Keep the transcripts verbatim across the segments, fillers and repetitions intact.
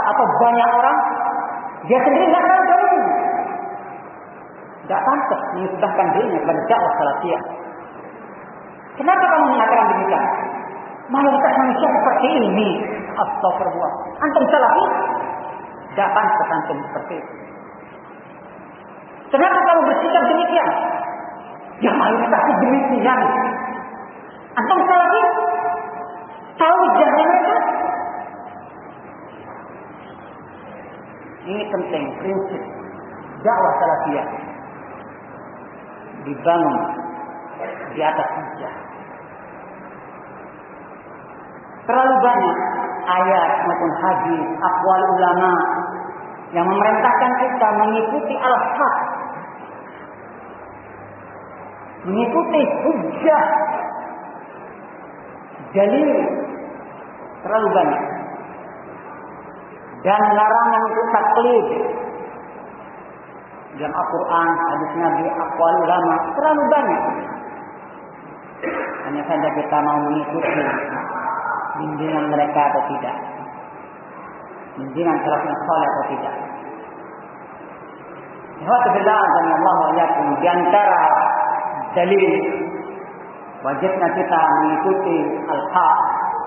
atau banyak orang, dia sendiri nggak tahu dalilnya. Tidak pantas menisbahkan dirinya kepada dakwah salafiyah. Kenapa kamu mengatakan demikian? Mayoritas manusia seperti ini. Astagfirullah. Antum salafi? Tidak pantas antum seperti itu. Kenapa kamu bersikap demikian? Ya mayoritas demikian. Antum salafi? Tahu jalan mereka? Ini penting prinsip dakwah salafiyah dibangun di atas hujjah. Terlalu banyak ayat maupun hadis, aqwal ulama yang memerintahkan kita mengikuti al-haq, mengikuti hujjah, dalil, terlalu banyak. Dan larangan untuk taklid dalam Al-Quran, hadis Nabi, aqwal ulama terlalu banyak. Hanya saja kita mau mengikuti bimbingan mereka atau tidak, bimbingan salafus saleh atau tidak. Alhamdulillah, Allah wa'alaikum. Di antara dalil wajibnya kita mengikuti al-haq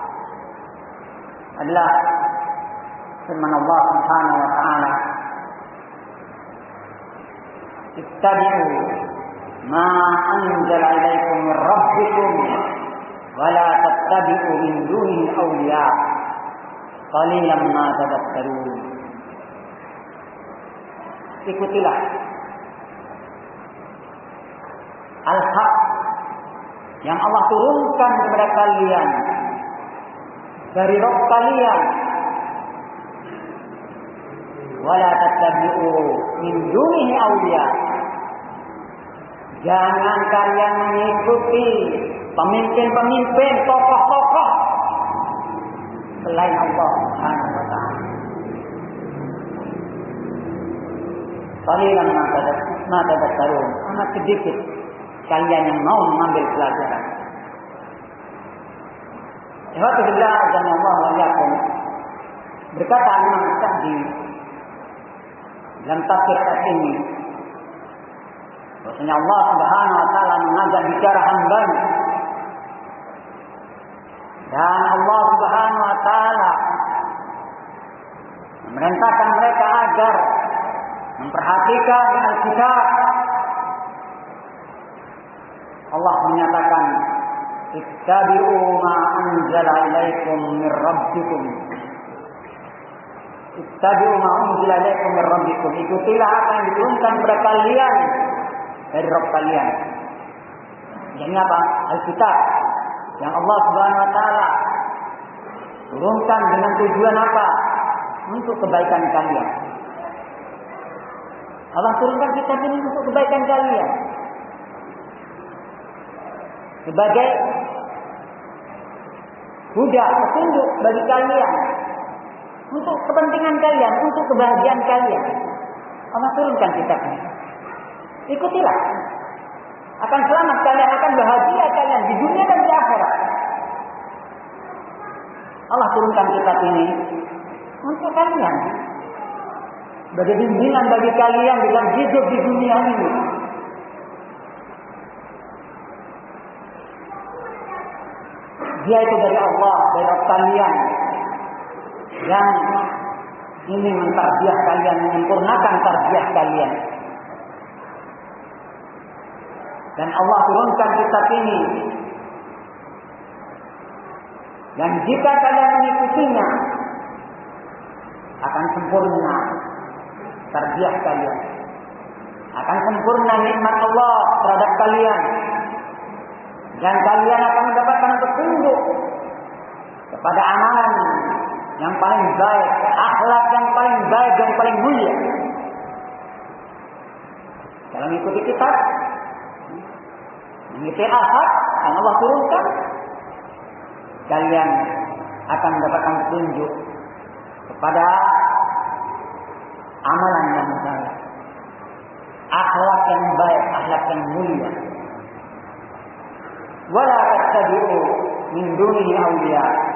adalah firman Allah Subhanahu wa taala, ittabi'u ma anzala ilaikum min rabbikum wa la tattabi'u min dunihi awliya qalilan ma tadhakkarun. Ikutilah al-haq yang Allah turunkan kepada kalian dari Rabb kalian, wala tattabi'u min dunihi awliya. Jangan kalian mengikuti pemimpin-pemimpin, tokoh-tokoh selain Allah Subhanahu wa taala. Qalilan ma tadhakkarun. Amat sedikit kalian yang mau mengambil pelajaran. Alhamdulillah, Allah wa'alaikum. Berkata Imam Sa'di dalam tafsir ayat ini, bahwasanya Allah Subhanahu wa taala mengajak bicara hamba-Nya, dan Allah Subhanahu wa taala memerintahkan mereka agar memperhatikan Alkitab. Allah menyatakan, ittabi'u ma anzala ilaikum min rabbikum. Ittabi'u ma unzila ilaikum min rabbikum. Ikutilah apa yang diturunkan kepada kalian dari Rabb kalian. Ini apa? Alkitab yang Allah Subhanahu wa taala turunkan dengan tujuan apa? Untuk kebaikan kalian. Allah turunkan kitab ini untuk kebaikan kalian, sebagai huda, petunjuk bagi kalian, untuk kepentingan kalian, untuk kebahagiaan kalian. Allah turunkan kitab ini. Ikutilah. Akan selamat kalian, akan bahagia kalian di dunia dan di akhirat. Allah turunkan kitab ini untuk kalian, sebagai bimbingan bagi kalian dalam hidup di dunia ini. Dia itu dari Allah, dari Rabb kalian, yang ingin mentarbiah kalian, menyempurnakan tarbiah kalian. Dan Allah turunkan kitab ini, dan jika kalian mengikutinya, akan sempurna tarbiah kalian, akan sempurna nikmat Allah terhadap kalian, dan kalian akan mendapatkan petunjuk kepada amalan yang paling baik, akhlak yang paling baik, yang paling mulia. Kalau mengikuti kitab, mengikuti al-haq yang Allah turunkan, kalian akan mendapatkan petunjuk kepada amalan yang baik, akhlak yang baik, akhlak yang mulia. Wala tattabi'u min dunihi awliya.